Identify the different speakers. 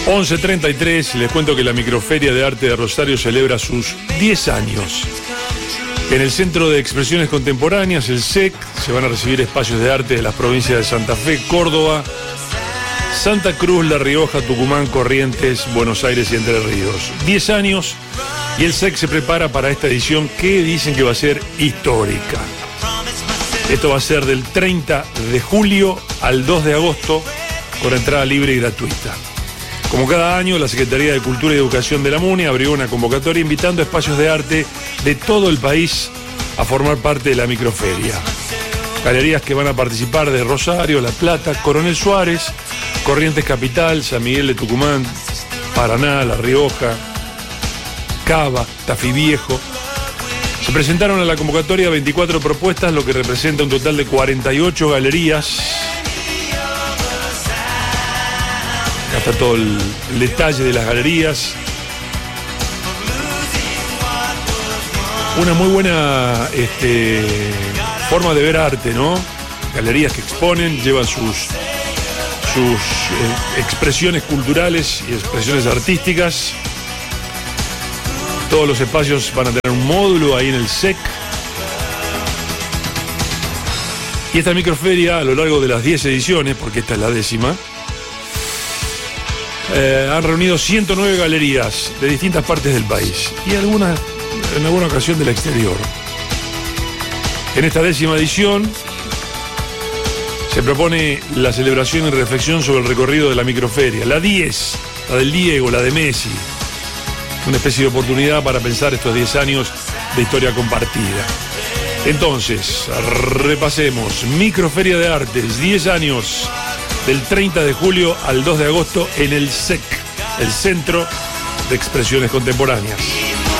Speaker 1: 11:33, les cuento que la Microferia de Arte de Rosario celebra sus 10 años. En el Centro de Expresiones Contemporáneas, el CEC, se van a recibir espacios de arte de las provincias de Santa Fe, Córdoba, Santa Cruz, La Rioja, Tucumán, Corrientes, Buenos Aires y Entre Ríos. 10 años y el CEC se prepara para esta edición que dicen que va a ser histórica. Esto va a ser del 30 de julio al 2 de agosto con entrada libre y gratuita. Como cada año, la Secretaría de Cultura y Educación de la MUNI abrió una convocatoria invitando a espacios de arte de todo el país a formar parte de la microferia. Galerías que van a participar de Rosario, La Plata, Coronel Suárez, Corrientes Capital, San Miguel de Tucumán, Paraná, La Rioja, Cava, Tafí Viejo. Se presentaron a la convocatoria 24 propuestas, lo que representa un total de 48 galerías. Acá está todo el detalle de las galerías. Una muy buena forma de ver arte, ¿no? Galerías que exponen, llevan sus expresiones culturales y expresiones artísticas. Todos los espacios van a tener un módulo ahí en el CEC. Y esta microferia, a lo largo de las 10 ediciones, porque esta es la 10ª, han reunido 109 galerías de distintas partes del país y en alguna ocasión del exterior. En esta 10ª edición se propone la celebración y reflexión sobre el recorrido de la microferia. La 10, la del Diego, la de Messi. Una especie de oportunidad para pensar estos 10 años de historia compartida. Entonces, repasemos. Microferia de Artes, 10 años, del 30 de julio al 2 de agosto en el CEC, el Centro de Expresiones Contemporáneas.